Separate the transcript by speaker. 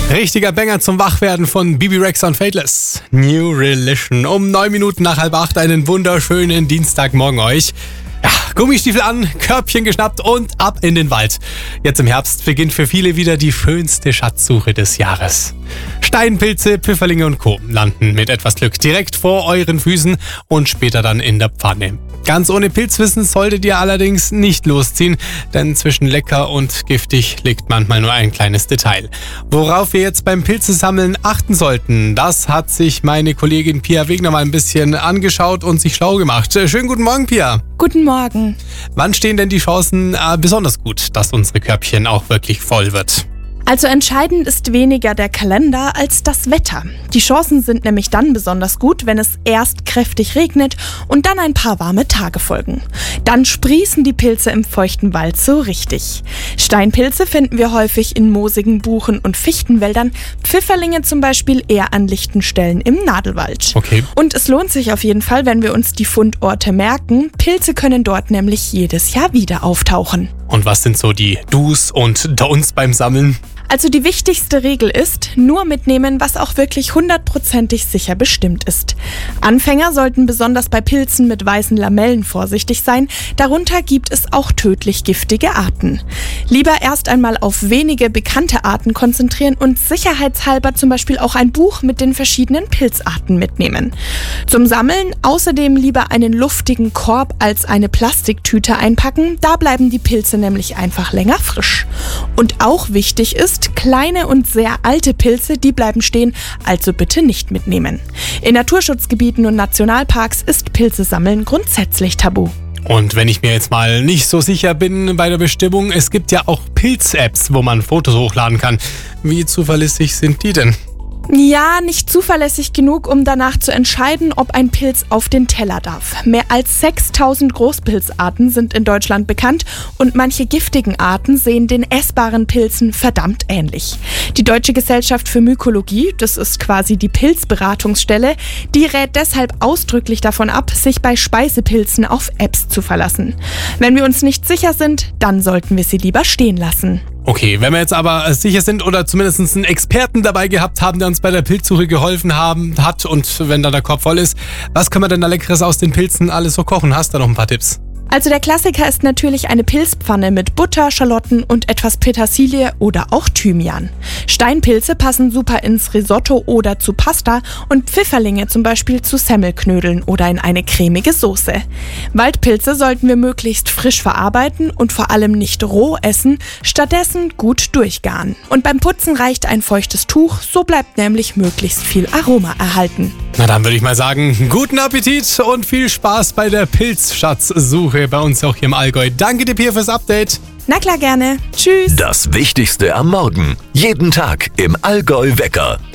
Speaker 1: Richtiger Banger zum Wachwerden von Bibi Rexa und Faithless. New Religion. Um 9 Minuten nach 7:30 einen wunderschönen Dienstagmorgen euch. Ja, Gummistiefel an, Körbchen geschnappt und ab in den Wald. Jetzt im Herbst beginnt für viele wieder die schönste Schatzsuche des Jahres. Steinpilze, Pfifferlinge und Co. landen mit etwas Glück direkt vor euren Füßen und später dann in der Pfanne. Ganz ohne Pilzwissen solltet ihr allerdings nicht losziehen, denn zwischen lecker und giftig liegt manchmal nur ein kleines Detail. Worauf wir jetzt beim Pilzesammeln achten sollten, das hat sich meine Kollegin Pia Wegner mal ein bisschen angeschaut und sich schlau gemacht. Schönen guten Morgen, Pia.
Speaker 2: Guten Morgen.
Speaker 1: Wann stehen denn die Chancen besonders gut, dass unsere Körbchen auch wirklich voll wird?
Speaker 2: Also entscheidend ist weniger der Kalender als das Wetter. Die Chancen sind nämlich dann besonders gut, wenn es erst kräftig regnet und dann ein paar warme Tage folgen. Dann sprießen die Pilze im feuchten Wald so richtig. Steinpilze finden wir häufig in moosigen Buchen- und Fichtenwäldern, Pfifferlinge zum Beispiel eher an lichten Stellen im Nadelwald.
Speaker 1: Okay.
Speaker 2: Und es lohnt sich auf jeden Fall, wenn wir uns die Fundorte merken. Pilze können dort nämlich jedes Jahr wieder auftauchen.
Speaker 1: Und was sind so die Do's und Don'ts beim Sammeln?
Speaker 2: Also die wichtigste Regel ist, nur mitnehmen, was auch wirklich 100%ig sicher bestimmt ist. Anfänger sollten besonders bei Pilzen mit weißen Lamellen vorsichtig sein, darunter gibt es auch tödlich giftige Arten. Lieber erst einmal auf wenige bekannte Arten konzentrieren und sicherheitshalber zum Beispiel auch ein Buch mit den verschiedenen Pilzarten mitnehmen. Zum Sammeln außerdem lieber einen luftigen Korb als eine Plastiktüte einpacken, da bleiben die Pilze nämlich einfach länger frisch. Und auch wichtig ist, kleine und sehr alte Pilze, die bleiben stehen, also bitte nicht mitnehmen. In Naturschutzgebieten und Nationalparks ist Pilzesammeln grundsätzlich tabu.
Speaker 1: Und wenn ich mir jetzt mal nicht so sicher bin bei der Bestimmung, es gibt ja auch Pilz-Apps, wo man Fotos hochladen kann. Wie zuverlässig sind die denn?
Speaker 2: Ja, nicht zuverlässig genug, um danach zu entscheiden, ob ein Pilz auf den Teller darf. Mehr als 6000 Großpilzarten sind in Deutschland bekannt und manche giftigen Arten sehen den essbaren Pilzen verdammt ähnlich. Die Deutsche Gesellschaft für Mykologie, das ist quasi die Pilzberatungsstelle, die rät deshalb ausdrücklich davon ab, sich bei Speisepilzen auf Apps zu verlassen. Wenn wir uns nicht sicher sind, dann sollten wir sie lieber stehen lassen.
Speaker 1: Okay, wenn wir jetzt aber sicher sind oder zumindest einen Experten dabei gehabt haben, der uns bei der Pilzsuche geholfen hat und wenn dann der Korb voll ist, was können wir denn da Leckeres aus den Pilzen alles so kochen? Hast du noch ein paar Tipps?
Speaker 2: Also der Klassiker ist natürlich eine Pilzpfanne mit Butter, Schalotten und etwas Petersilie oder auch Thymian. Steinpilze passen super ins Risotto oder zu Pasta und Pfifferlinge zum Beispiel zu Semmelknödeln oder in eine cremige Soße. Waldpilze sollten wir möglichst frisch verarbeiten und vor allem nicht roh essen, stattdessen gut durchgaren. Und beim Putzen reicht ein feuchtes Tuch, so bleibt nämlich möglichst viel Aroma erhalten.
Speaker 1: Na dann würde ich mal sagen, guten Appetit und viel Spaß bei der Pilzschatzsuche bei uns auch hier im Allgäu. Danke dir, Pia, fürs Update.
Speaker 2: Na klar, gerne. Tschüss.
Speaker 3: Das Wichtigste am Morgen. Jeden Tag im Allgäu Wecker.